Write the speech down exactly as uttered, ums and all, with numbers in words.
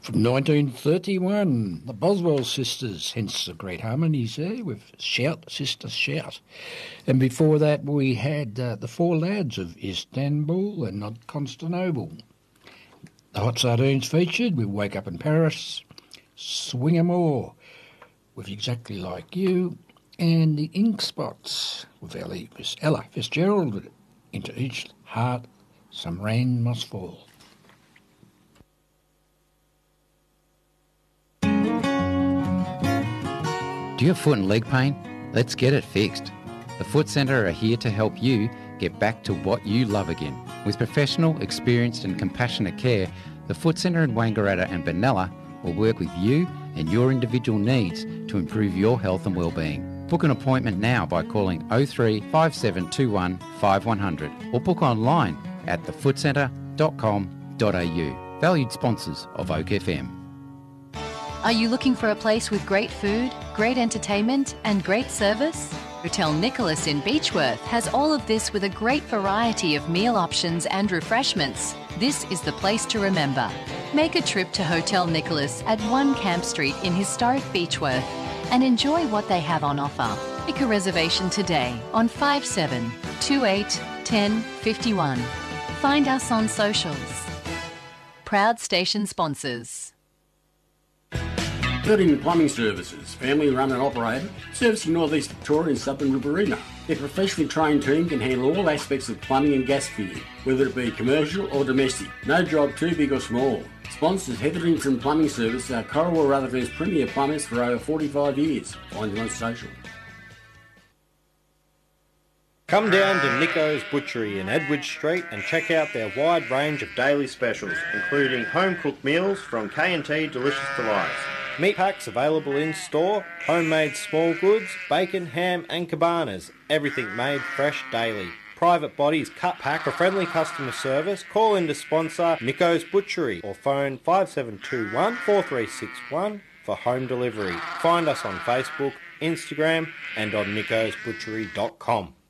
From nineteen thirty-one, the Boswell sisters, hence the great harmonies there with Shout, Sister, Shout. And before that we had uh, the Four Lads of Istanbul and not Constantinople. The Hot Sardines featured with Wake Up in Paris, Swingamore with Exactly Like You, and the Ink Spots with Ellie, Ella Fitzgerald with Into Each Heart Some Rain Must Fall. Do you have foot and leg pain? Let's get it fixed. The Foot Centre are here to help you get back to what you love again. With professional, experienced and compassionate care, the Foot Centre in Wangaratta and Benalla will work with you and your individual needs to improve your health and well-being. Book an appointment now by calling oh three five seven two one five one hundred or book online at the foot centre dot com dot a u. Valued sponsors of Oak F M. Are you looking for a place with great food, great entertainment and great service? Hotel Nicholas in Beechworth has all of this with a great variety of meal options and refreshments. This is the place to remember. Make a trip to Hotel Nicholas at one Camp Street in historic Beechworth and enjoy what they have on offer. Make a reservation today on five seven two eight one oh five one. Find us on socials. Proud station sponsors. Building Plumbing Services, family run and operated, servicing North East Victoria and Southern Riverina. Their professionally trained team can handle all aspects of plumbing and gas fitting, whether it be commercial or domestic. No job too big or small. Sponsors Hetherington Plumbing Service are Corowa Rutherford's premier plumbers for over forty-five years. Find them on social. Come down to Nico's Butchery in Edward Street and check out their wide range of daily specials, including home-cooked meals from K and T Delicious Delights. Meat packs available in store, homemade small goods, bacon, ham and cabanas, everything made fresh daily. Private bodies cut pack for friendly customer service. Call in to sponsor Nico's Butchery or phone five seven two one four three six one for home delivery. Find us on Facebook, Instagram and on nicos butchery dot com.